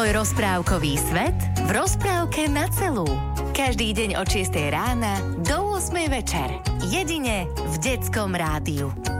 Tvoj rozprávkový svet v rozprávke na celú. Každý deň od 6 rána do 8 večer. Jedine v Detskom rádiu.